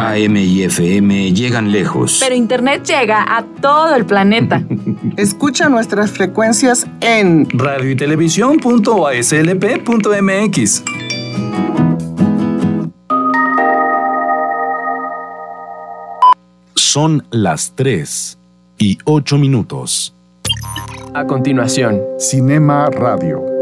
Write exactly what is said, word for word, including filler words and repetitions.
A M y F M llegan lejos. Pero Internet llega a todo el planeta. Escucha nuestras frecuencias en radio y televisión punto a s l p punto m x. Son las tres y ocho minutos. A continuación, Cinema Radio.